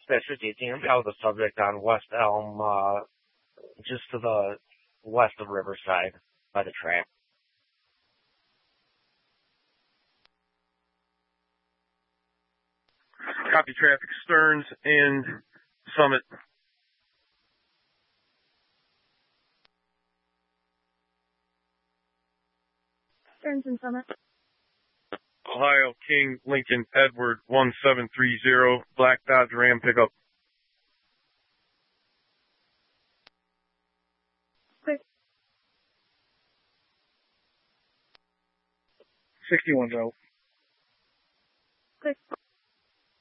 dispatcher 18, held the subject on West Elm, just to the west of Riverside by the track. Copy traffic, Stearns and Summit. Stearns and Summit. Ohio, King, Lincoln, Edward, 1730, Black Dodge Ram pickup. Quick. 61's out.